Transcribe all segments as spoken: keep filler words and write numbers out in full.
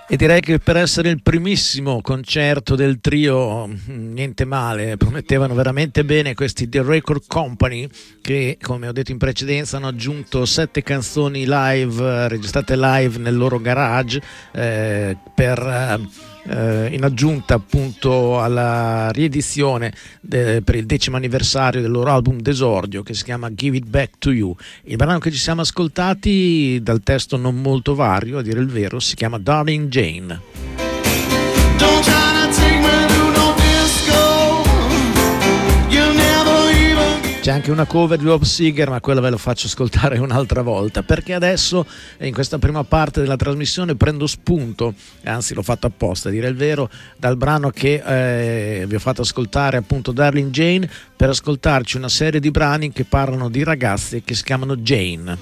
E direi che per essere il primissimo concerto del trio, niente male, promettevano veramente bene questi The Record Company, che come ho detto in precedenza hanno aggiunto sette canzoni live, registrate live nel loro garage, eh, per... Eh, in aggiunta appunto alla riedizione de, per il decimo anniversario del loro album d'esordio che si chiama Give It Back to You. Il brano che ci siamo ascoltati, dal testo non molto vario a dire il vero, si chiama Darling Jane. Don't try to take me to no disco. You never even... C'è anche una cover di Bob Seger, ma quella ve lo faccio ascoltare un'altra volta, perché adesso in questa prima parte della trasmissione prendo spunto, anzi l'ho fatto apposta a dire il vero, dal brano che eh, vi ho fatto ascoltare, appunto Darling Jane, per ascoltarci una serie di brani che parlano di ragazze che si chiamano Jane.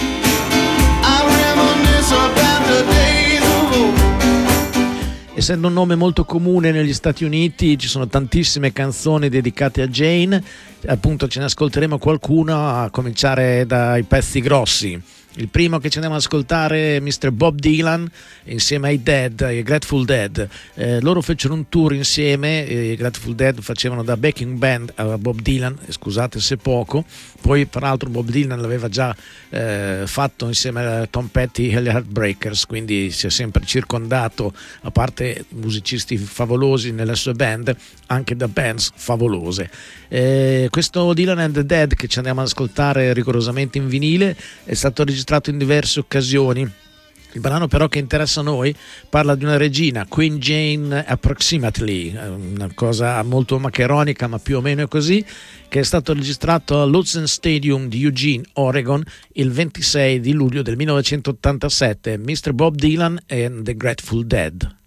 Essendo un nome molto comune negli Stati Uniti, ci sono tantissime canzoni dedicate a Jane, appunto ce ne ascolteremo qualcuna, a cominciare dai pezzi grossi. Il primo che ci andiamo ad ascoltare è mister Bob Dylan insieme ai Dead, ai Grateful Dead. Eh, loro fecero un tour insieme, i Grateful Dead facevano da backing band a Bob Dylan, scusate se poco, poi peraltro Bob Dylan l'aveva già eh, fatto insieme a Tom Petty e gli Heartbreakers, quindi si è sempre circondato, a parte musicisti favolosi nelle sue band, anche da bands favolose. Eh, questo Dylan and the Dead che ci andiamo ad ascoltare rigorosamente in vinile è stato registrato in diverse occasioni. Il brano però che interessa a noi parla di una regina, Queen Jane Approximately, una cosa molto maccheronica ma più o meno è così, che è stato registrato all'Hudson Stadium di Eugene, Oregon, il ventisei di luglio del millenovecentottantasette. mister Bob Dylan and the Grateful Dead.